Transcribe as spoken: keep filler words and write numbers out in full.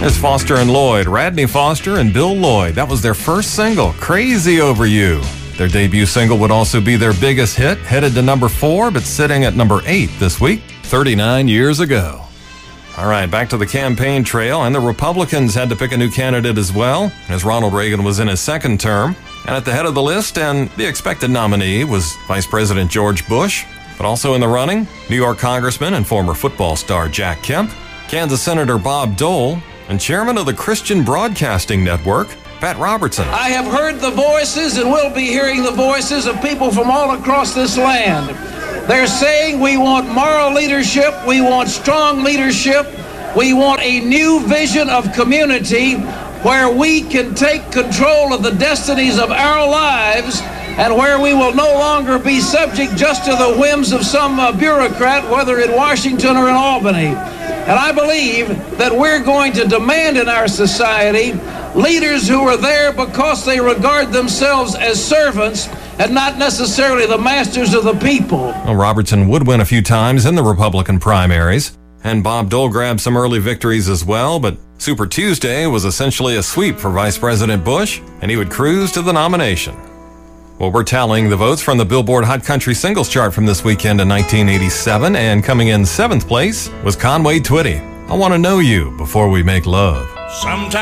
There's Foster and Lloyd, Radney Foster and Bill Lloyd. That was their first single, Crazy Over You. Their debut single would also be their biggest hit, headed to number four, but sitting at number eight this week, thirty-nine years ago. All right, back to the campaign trail, and the Republicans had to pick a new candidate as well, as Ronald Reagan was in his second term. And at the head of the list, and the expected nominee, was Vice President George Bush. But also in the running, New York Congressman and former football star Jack Kemp, Kansas Senator Bob Dole, and chairman of the Christian Broadcasting Network, Pat Robertson. I have heard the voices and will be hearing the voices of people from all across this land. They're saying we want moral leadership, we want strong leadership, we want a new vision of community where we can take control of the destinies of our lives and where we will no longer be subject just to the whims of some uh, bureaucrat, whether in Washington or in Albany. And I believe that we're going to demand in our society leaders who are there because they regard themselves as servants and not necessarily the masters of the people. Well, Robertson would win a few times in the Republican primaries, and Bob Dole grabbed some early victories as well, but Super Tuesday was essentially a sweep for Vice President Bush, and he would cruise to the nomination. Well, we're tallying the votes from the Billboard Hot Country Singles Chart from this weekend in nineteen eighty-seven, and coming in seventh place was Conway Twitty, I Want to Know You Before We Make Love. Sometimes